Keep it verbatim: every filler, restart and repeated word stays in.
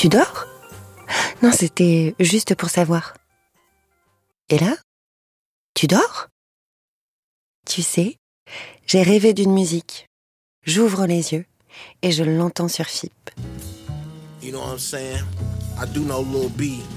Tu dors ? Non, c'était juste pour savoir. Et là ? Tu dors ? Tu sais, j'ai rêvé d'une musique. J'ouvre les yeux et je l'entends sur F I P. You know what I'm saying? I do know Lil B.